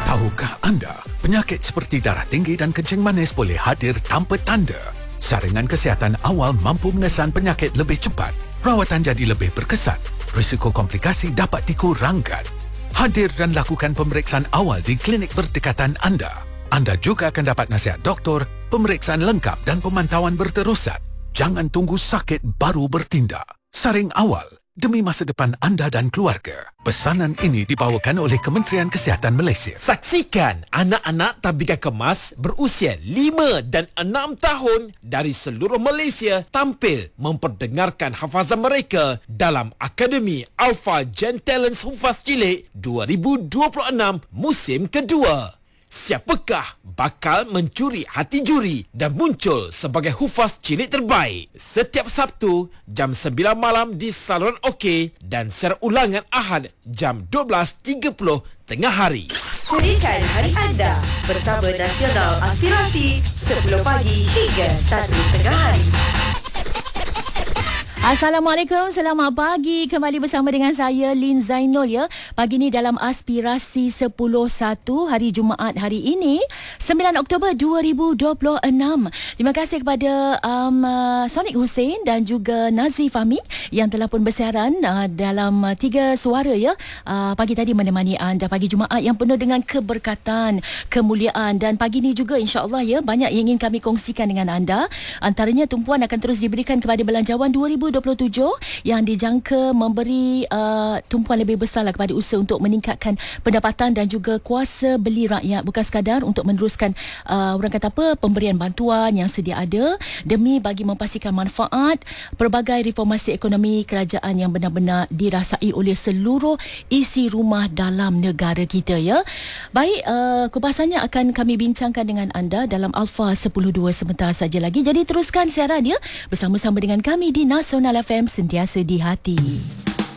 Tahukah anda, penyakit seperti darah tinggi dan kencing manis boleh hadir tanpa tanda. Saringan kesihatan awal mampu mengesan penyakit lebih cepat. Rawatan jadi lebih berkesan. Risiko komplikasi dapat dikurangkan. Hadir dan lakukan pemeriksaan awal di klinik berdekatan anda. Anda juga akan dapat nasihat doktor, pemeriksaan lengkap dan pemantauan berterusan. Jangan tunggu sakit baru bertindak. Saring awal demi masa depan anda dan keluarga. Pesanan ini dibawakan oleh Kementerian Kesihatan Malaysia. Saksikan anak-anak talian kemas berusia 5 dan 6 tahun dari seluruh Malaysia tampil memperdengarkan hafazan mereka dalam Akademi Alpha Gen Talents Hufaz Cilik 2026 musim kedua. Siapakah bakal mencuri hati juri dan muncul sebagai hufaz cilik terbaik? Setiap Sabtu jam 9 malam di saluran OK dan secara ulangan Ahad jam 12.30 tengah hari. Pulihkan hari anda bersama Nasional Aspirasi 10 pagi hingga 1 tengah hari. Assalamualaikum, selamat pagi. Kembali bersama dengan saya Lin Zainul ya. Pagi ni dalam Aspirasi 10.1 hari Jumaat hari ini 9 Oktober 2026. Terima kasih kepada Sonic Hussein dan juga Nazri Fahmi yang telah pun bersiaran dalam 3 suara ya. Pagi tadi menemani anda pagi Jumaat yang penuh dengan keberkatan, kemuliaan, dan pagi ni juga insya-Allah ya banyak yang ingin kami kongsikan dengan anda. Antaranya tumpuan akan terus diberikan kepada Belanjawan 2027 yang dijangka memberi tumpuan lebih besar kepada usaha untuk meningkatkan pendapatan dan juga kuasa beli rakyat, bukan sekadar untuk meneruskan orang kata apa pemberian bantuan yang sedia ada demi bagi memastikan manfaat pelbagai reformasi ekonomi kerajaan yang benar-benar dirasai oleh seluruh isi rumah dalam negara kita ya. Baik, kupasannya akan kami bincangkan dengan anda dalam Alpha 10.2 sebentar saja lagi. Jadi teruskan siaran ya bersama-sama dengan kami di Nasional FM, sentiasa di hati.